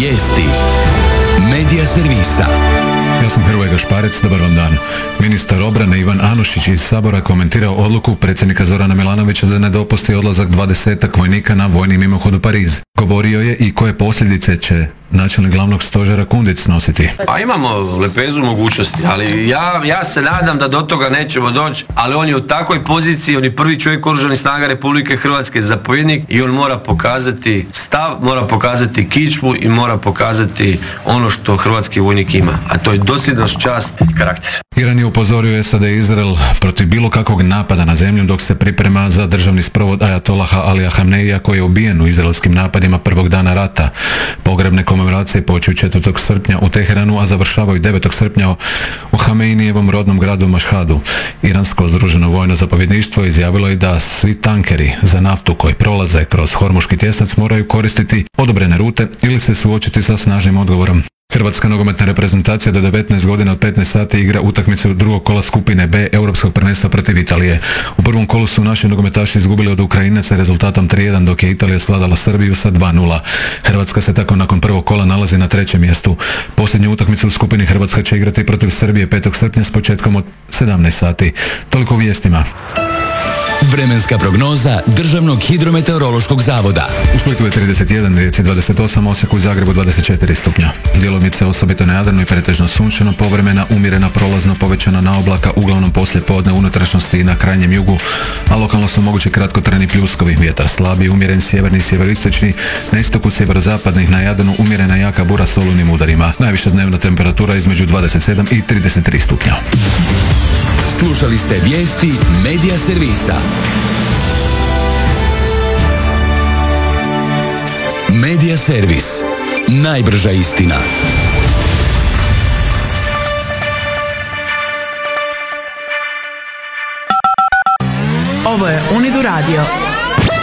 Vijesti Medija servisa. Ja sam Hrvoje Gašparec, dobar vam dan. Ministar obrane Ivan Anušić iz Sabora komentirao odluku predsjednika Zorana Milanovića da ne dopusti odlazak 20-ak vojnika na vojni mimohod u Pariz. Govorio je i koje posljedice će načelnik glavnog stožera Kundic nositi. Pa imamo lepezu mogućnosti, ali ja se nadam da do toga nećemo doći, ali on je u takvoj poziciji, on je prvi čovjek Oružanih snaga Republike Hrvatske, zapovjednik, i on mora pokazati stav, mora pokazati kičmu i mora pokazati ono što hrvatski vojnik ima, a to je dosljednost, čast i karakter. Iran je upozorio SAD i Izrael protiv bilo kakvog napada na zemlju dok se priprema za državni sprovod ajatolaha Alija Hamneija koji je ubijen u izraelskim napadima prvog dana rata. Pogrebne komemoracije počeju 4. srpnja u Teheranu, a završavaju 9. srpnja u Hameinijevom rodnom gradu Mašhadu. Iransko združeno vojno zapovjedništvo izjavilo je da svi tankeri za naftu koji prolaze kroz Hormuški tjesnac moraju koristiti odobrene rute ili se suočiti sa snažnim odgovorom. Hrvatska nogometna reprezentacija do 19 godina od 15 sati igra utakmicu drugog kola skupine B Europskog prvenstva protiv Italije. U prvom kolu su naši nogometaši izgubili od Ukrajine sa rezultatom 3:1 dok je Italija svladala Srbiju sa 2:0. Hrvatska se tako nakon prvog kola nalazi na 3. mjestu. Posljednju utakmicu u skupini Hrvatska će igrati protiv Srbije 5. srpnja s početkom od 17 sati. Toliko u vijestima. Vremenska prognoza Državnog hidrometeorološkog zavoda. U Splitu je 31, Rijeci 28, Osijeku i Zagrebu 24 stupnja. Djelomice osobito na Jadranu i pretežno sunčano, povremena, umjerena, prolazno, povećana na oblaka, uglavnom poslije podne unutrašnjosti i na krajnjem jugu, a lokalno su mogući kratkotrajni pljuskovi. Vjetar slabi, umjeren sjeverni i sjeveroistočni, na istoku sjeverozapadnih, na Jadranu umjerena jaka bura s olujnim udarima. Najviša dnevna temperatura između 27 i 33 stupnja. Slušali ste vijesti Medija servisa. Medija servis. Najbrža istina. Ovo je Unidu radio.